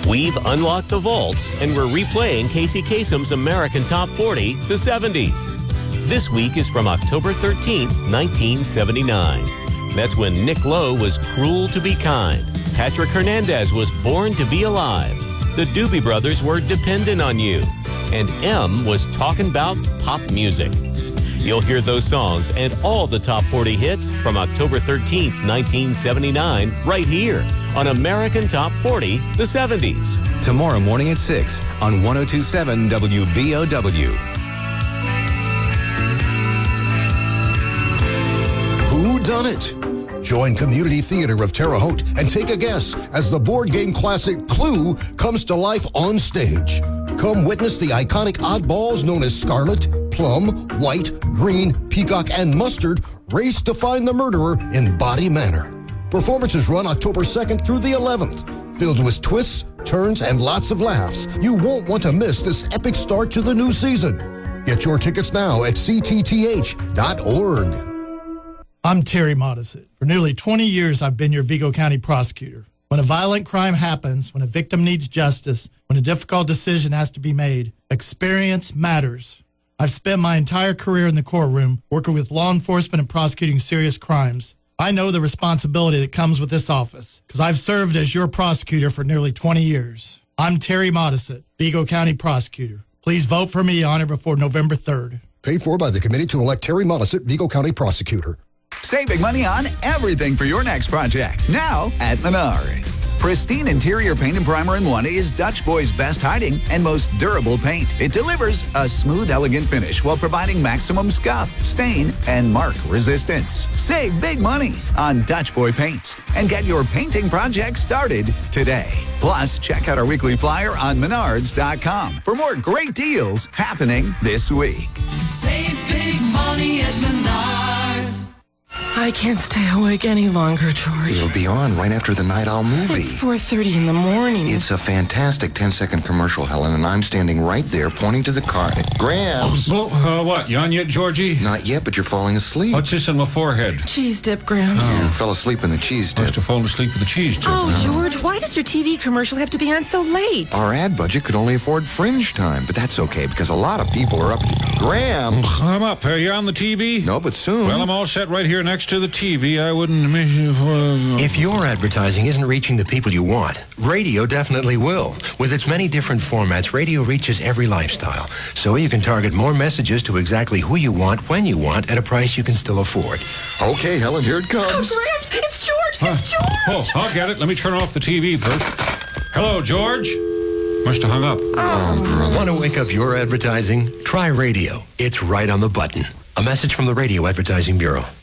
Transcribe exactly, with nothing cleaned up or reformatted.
We've unlocked the vaults, and we're replaying Casey Kasem's American Top forty, the seventies. This week is from October thirteenth, nineteen seventy-nine. That's when Nick Lowe was Cruel to Be Kind. Patrick Hernandez was Born to Be Alive. The Doobie Brothers were Dependent on You. And M was Talking About Pop Music. You'll hear those songs and all the top forty hits from October thirteenth, nineteen seventy-nine, right here on American Top forty, the seventies. Tomorrow morning at six on one oh two point seven W B O W. Who Done It? Join Community Theater of Terre Haute and take a guess as the board game classic Clue comes to life on stage. Come witness the iconic oddballs known as Scarlet, Plum, White, Green, Peacock, and Mustard race to find the murderer in Body Manor. Performances run October second through the eleventh. Filled with twists, turns, and lots of laughs, you won't want to miss this epic start to the new season. Get your tickets now at C T T H dot org. I'm Terry Modisett. For nearly twenty years, I've been your Vigo County prosecutor. When a violent crime happens, when a victim needs justice, when a difficult decision has to be made, experience matters. I've spent my entire career in the courtroom working with law enforcement and prosecuting serious crimes. I know the responsibility that comes with this office because I've served as your prosecutor for nearly twenty years. I'm Terry Modisett, Vigo County prosecutor. Please vote for me on or before November third. Paid for by the committee to elect Terry Modisett, Vigo County prosecutor. Save big money on everything for your next project. Now at Menards. Pristine interior paint and primer in one is Dutch Boy's best hiding and most durable paint. It delivers a smooth, elegant finish while providing maximum scuff, stain, and mark resistance. Save big money on Dutch Boy paints and get your painting project started today. Plus, check out our weekly flyer on menards dot com for more great deals happening this week. Save big money at Menards. I can't stay awake any longer, George. It'll be on right after the Night Owl movie. It's four thirty in the morning. It's a fantastic ten-second commercial, Helen, and I'm standing right there pointing to the car. Gramps! Oh, uh, what, you on yet, Georgie? Not yet, but you're falling asleep. What's this on my forehead? Cheese dip, Gramps. Oh. You fell asleep in the cheese dip. Must have fallen asleep with the cheese dip. Oh, George, why does your T V commercial have to be on so late? Our ad budget could only afford fringe time, but that's okay because a lot of people are up. Gramps! I'm up. Are you on the T V? No, but soon. Well, I'm all set right here next to the T V. I wouldn't miss you for... Uh... If your advertising isn't reaching the people you want, radio definitely will. With its many different formats, radio reaches every lifestyle. So you can target more messages to exactly who you want, when you want, at a price you can still afford. Okay, Helen, here it comes. Oh, Gramps, it's George! Huh? It's George! Oh, I'll get it. Let me turn off the T V first. Hello, George? Must have hung up. Oh, want to wake up your advertising? Try radio. It's right on the button. A message from the Radio Advertising Bureau.